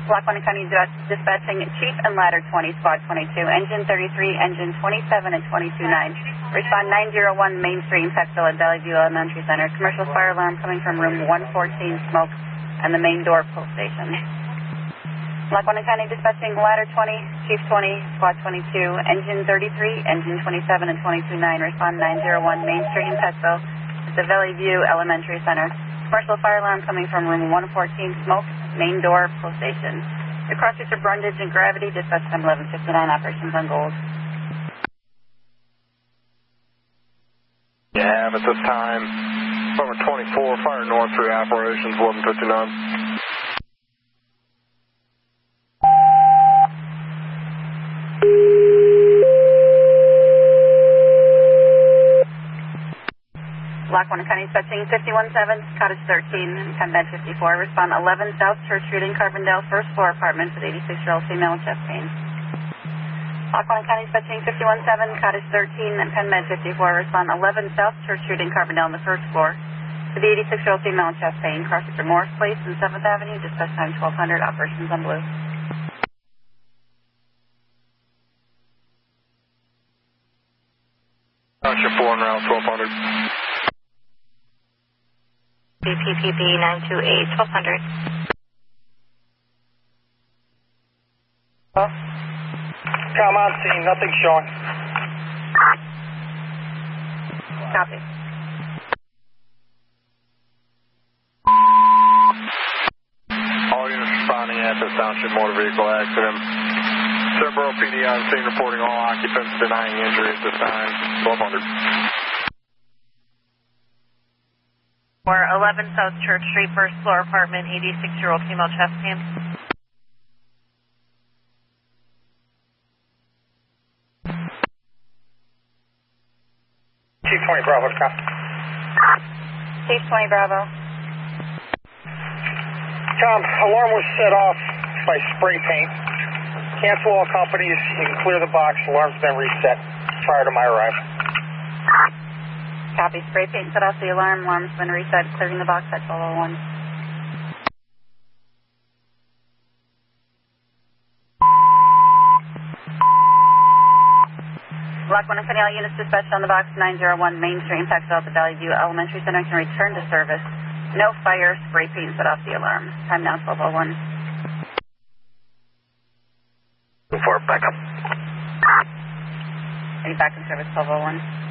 Lackawanna County Dispatching Chief and Ladder 20, Squad 22, Engine 33, Engine 27 and 22-9. Respond 901 Main Street in Pecksville at Valley View Elementary Center. Commercial fire alarm coming from room 114, smoke, and the main door pull station. Lackawanna County Dispatching Ladder 20, Chief 20, Squad 22, Engine 33, Engine 27 and 22-9. Respond 901 Main Street in Pecksville at the Valley View Elementary Center. Commercial fire alarm coming from room 114, smoke, main door, pull station. The crossers are Brundage and Gravity, dispatch time 11:59, operations on gold. Yeah, at this time, number 24, fire north through operations 11:59. Lackawanna County Dispatching 51-7, Cottage 13, Penbed 54. Respond 11 South Church Street in Carbondale, first floor apartments with 86-year-old female with chest pain. Lackawanna County Dispatching 51-7, Cottage 13, and Penbed 54. Respond 11 South Church Street in Carbondale on the first floor to the 86-year-old female with chest pain. Cross to Morris Place and 7th Avenue, dispatch time 1200, operations on blue. Roger 4 and route 1200. BPPB 928, 1200. Come on scene, nothing showing. Copy. All units responding at this township motor vehicle accident. Cerebral PD on scene reporting all occupants denying injury at this time, 1200. Or 11 South Church Street, first floor apartment, 86-year-old female chest pain. Chief 20 Bravo, copy. Chief 20 Bravo. Tom, alarm was set off by spray paint. Cancel all companies, you can clear the box, alarm's been reset prior to my arrival. Copy. Spray paint set off the alarm. Alarm's been reset. Clearing the box at 1201. Lackawanna County, all units dispatched on the box 901 Main Street in Pecksville at the Valley View Elementary Center can return to service. No fire. Spray paint set off the alarm. Time now 1201. Before backup. Any back in service 1201.